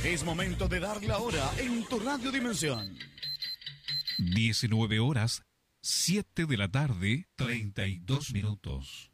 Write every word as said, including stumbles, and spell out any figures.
Es momento de dar la hora en tu Radio Dimensión. diecinueve horas, siete de la tarde, treinta y dos minutos.